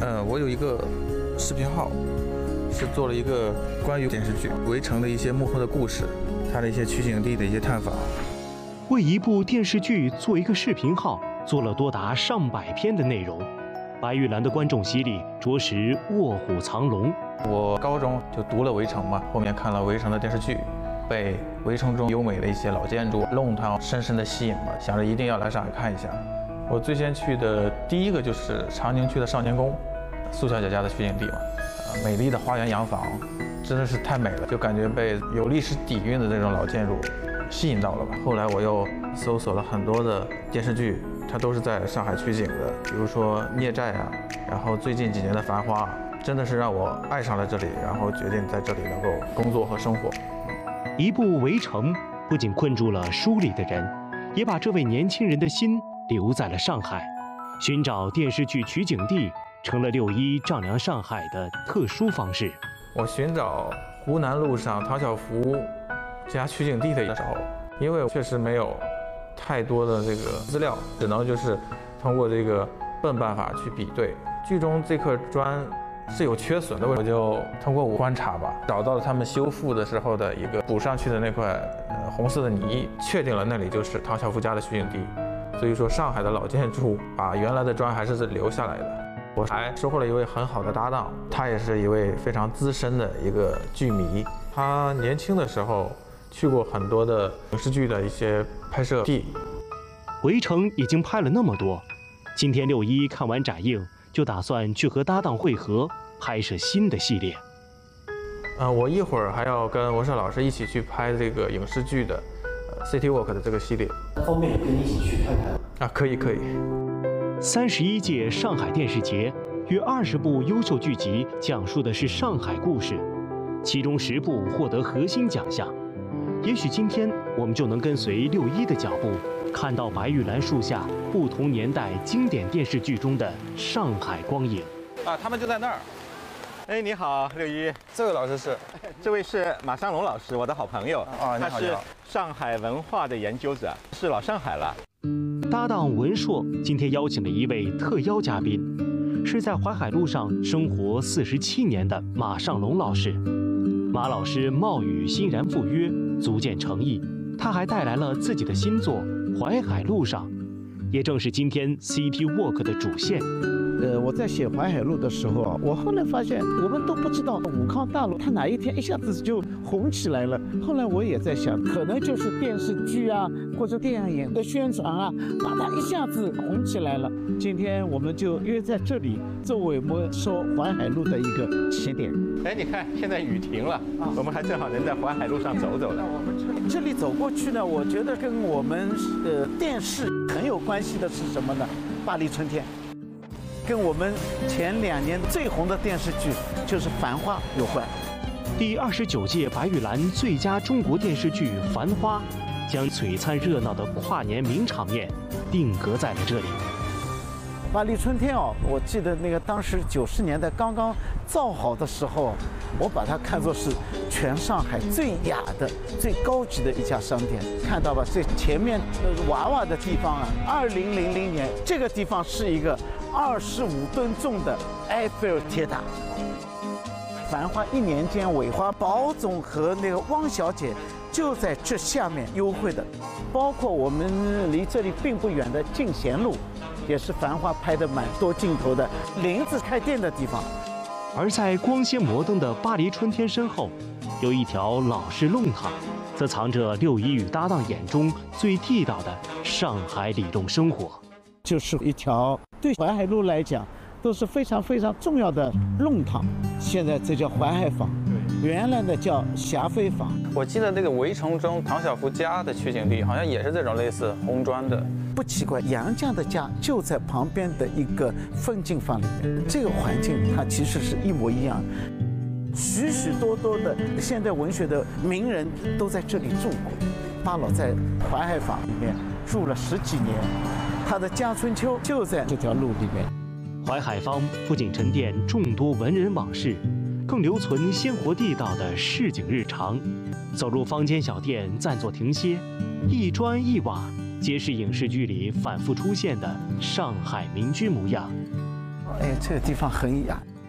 我有一个视频号，是做了一个关于电视剧《围城》的一些幕后的故事，它的一些取景地的一些探访。 为一部电视剧做一个视频号，做了多达上百篇的内容，白玉兰的观众席里着实卧虎藏龙。 我高中就读了《围城》嘛，后面看了《围城》的电视剧，被《围城》中优美的一些老建筑、弄堂深深的吸引了，想着一定要来上海看一下。我最先去的第一个就是长宁区的少年宫，苏小姐家的取景地嘛，美丽的花园洋房，真的是太美了，就感觉被有历史底蕴的这种老建筑吸引到了吧。后来我又搜索了很多的电视剧，它都是在上海取景的，比如说《孽债》啊，然后最近几年的《繁花》，真的是让我爱上了这里，然后决定在这里能够工作和生活。 一部《围城》不仅困住了书里的人，也把这位年轻人的心留在了上海。寻找电视剧取景地成了6·1丈量上海的特殊方式。 我寻找湖南路上唐晓芙家取景地的时候，因为确实没有太多的这个资料，只能就是通过这个笨办法去比对。剧中这块砖是有缺损的，我就通过观察吧，找到了他们修复的时候的一个补上去的那块红色的泥，确定了那里就是唐晓芙家的取景地。所以说，上海的老建筑把原来的砖还是留下来的。我还收获了一位很好的搭档，他也是一位非常资深的一个剧迷。他年轻的时候去过很多的影视剧的一些拍摄地。 围城已经拍了那么多，今天6·1看完展映，就打算去和搭档会合，拍摄新的系列。 我一会儿还要跟文胜老师一起去拍这个影视剧的City Walk 的这个系列。 方便跟你一起去拍拍啊？可以可以。 31届上海电视节约20部优秀剧集讲述的是上海故事，其中10部获得核心奖项。也许今天我们就能跟随6·1的脚步，看到白玉兰树下不同年代经典电视剧中的上海光影。 啊，他们就在那儿。 哎，你好，6·1。 这位老师是？ 这位是马尚龙老师，我的好朋友。 啊， 他是上海文化的研究者，是老上海了。 搭档文硕今天邀请了一位特邀嘉宾，是在淮海路上生活47年的马尚龙老师。马老师貌与欣然赴约，足见诚意。他还带来了自己的新作《淮海路上》，也正是今天 City Walk 的主线。 我在写淮海路的时候啊，我后来发现我们都不知道武康大陆它哪一天一下子就红起来了。后来我也在想，可能就是电视剧啊或者电影的宣传啊，把它一下子红起来了。今天我们就约在这里，作为我们说淮海路的一个起点。 哎，你看现在雨停了，我们还正好能在淮海路上走走呢。 这里走过去呢，我觉得跟我们电视很有关系的是什么呢？巴黎春天。跟我们前2年最红的电视剧就是《繁花》有关。 第29届白玉兰最佳中国电视剧《繁花》将璀璨热闹的跨年名场面定格在了这里。 巴黎春天哦，我记得那个当时90年代刚刚造好的时候，我把它看作是全上海最雅的、最高级的一家商店。看到吧，这前面娃娃的地方啊，2000年这个地方是一个25吨重的埃菲尔铁塔。繁花1年间，韦华、宝总和那个汪小姐就在这下面幽会的，包括我们离这里并不远的进贤路，也是繁花拍的蛮多镜头的林子开店的地方。 而在光鲜摩登的巴黎春天身后，有一条老式弄堂，则藏着6·1与搭档眼中最地道的上海里弄生活。 就是一条对淮海路来讲都是非常非常重要的弄堂，现在这叫淮海坊，原来的叫霞飞坊。 我记得那个《围城》中唐晓芙家的取景地好像也是这种类似红砖的。 不奇怪，杨绛的家就在旁边的一个风景坊里面，这个环境它其实是一模一样。许许多多的现代文学的名人都在这里住过。巴老在淮海坊里面住了10几年，他的家春秋就在这条路里面。 淮海坊不仅沉淀众多文人往事，更留存鲜活地道的市井日常。走入坊间小店，暂作停歇，一砖一瓦皆是影视剧里反复出现的上海民居模样。 哎，这个地方很雅。